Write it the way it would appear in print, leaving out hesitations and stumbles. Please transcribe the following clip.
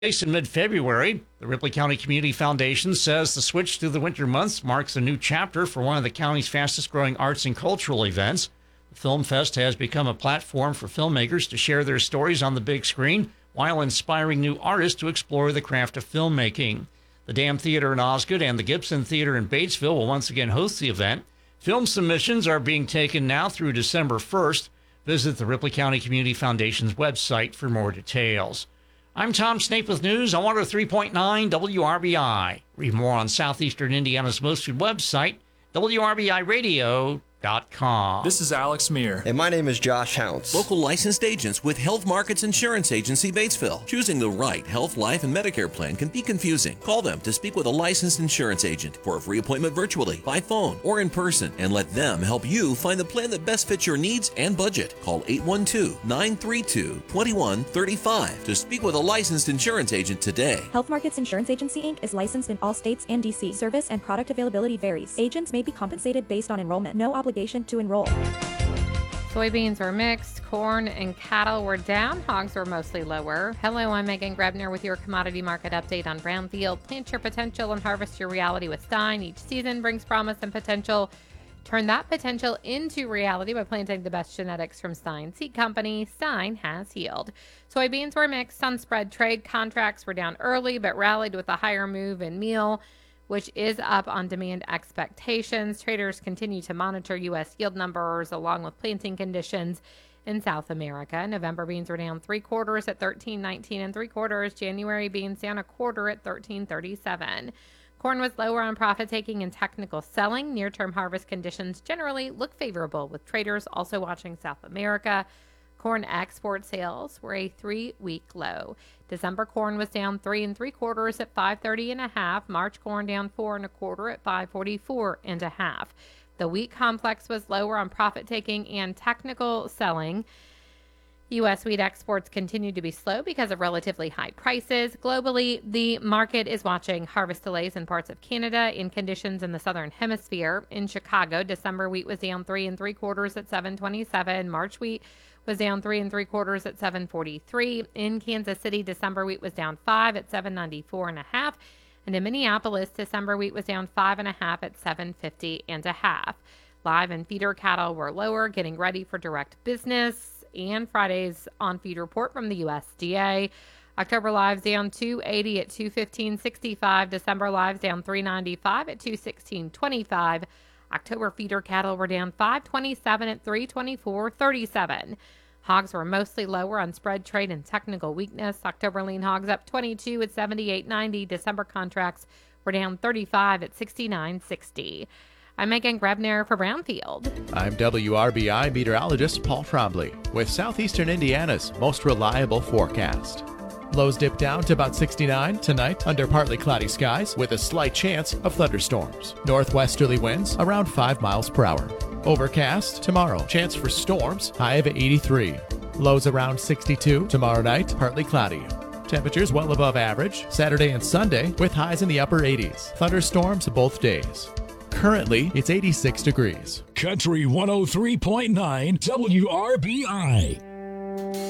In mid-February, the Ripley County Community Foundation says the switch through the winter months marks a new chapter for one of the county's fastest-growing arts and cultural events. The Film Fest has become a platform for filmmakers to share their stories on the big screen while inspiring new artists to explore the craft of filmmaking. The Dam Theater in Osgood and the Gibson Theater in Batesville will once again host the event. Film submissions are being taken now through December 1st. Visit the Ripley County Community Foundation's website for more details. I'm Tom Snape with news on 103.9 WRBI. Read more on Southeastern Indiana's most viewed website, WRBIRadio.com. This is Alex Meir. And my name is Josh Hounts. Local licensed agents with Health Markets Insurance Agency, Batesville. Choosing the right health, life, and Medicare plan can be confusing. Call them to speak with a licensed insurance agent for a free appointment virtually, by phone, or in person, and let them help you find the plan that best fits your needs and budget. Call 812-932-2135 to speak with a licensed insurance agent today. Health Markets Insurance Agency, Inc. is licensed in all states and D.C. Service and product availability varies. Agents may be compensated based on enrollment. No obligation to enroll. Soybeans were mixed. Corn and cattle were down. Hogs were mostly lower. Hello, I'm Megan Grebner with your commodity market update on Brownfield. Plant your potential and harvest your reality with Stein. Each season brings promise and potential. Turn that potential into reality by planting the best genetics from Stein Seed Company. Stein has healed. Soybeans were mixed on spread trade. Contracts were down early but rallied with a higher move in meal, which is up on demand expectations. Traders continue to monitor U.S. yield numbers along with planting conditions in South America. November beans were down 3/4 at $13.19 3/4. January beans down 1/4 at $13.37. Corn was lower on profit taking and technical selling. Near-term harvest conditions generally look favorable, with traders also watching South America. Corn export sales were a 3-week low. December corn was down 3 3/4 at $5.30.5. March corn down 4 1/4 at $5.44.5. The wheat complex was lower on profit taking and technical selling. U.S. wheat exports continue to be slow because of relatively high prices. Globally, the market is watching harvest delays in parts of Canada and conditions in the southern hemisphere. In Chicago, December wheat was down 3 3/4 at $7.27. March wheat was down 3 3/4 at $7.43. In Kansas City, December wheat was down 5 at $7.94.5. And in Minneapolis, December wheat was down 5 1/2 at $7.50.5. Live and feeder cattle were lower, getting ready for direct business. And Friday's on-feed report from the USDA. October lives down 280 at 215.65. December lives down 395 at 216.25. October feeder cattle were down 527 at 324.37. Hogs were mostly lower on spread trade and technical weakness. October lean hogs up 22 at 78.90. December contracts were down 35 at 69.60. I'm Megan Grebner for Brownfield. I'm WRBI meteorologist Paul Trombley with Southeastern Indiana's most reliable forecast. Lows dip down to about 69 tonight under partly cloudy skies with a slight chance of thunderstorms. Northwesterly winds around 5 miles per hour. Overcast tomorrow. Chance for storms, high of 83. Lows around 62 tomorrow night, partly cloudy. Temperatures well above average Saturday and Sunday with highs in the upper 80s. Thunderstorms both days. Currently, it's 86 degrees. Country 103.9 WRBI.